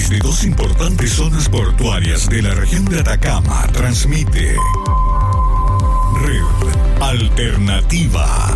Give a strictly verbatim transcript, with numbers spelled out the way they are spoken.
Desde dos importantes zonas portuarias de la región de Atacama transmite Red Alternativa.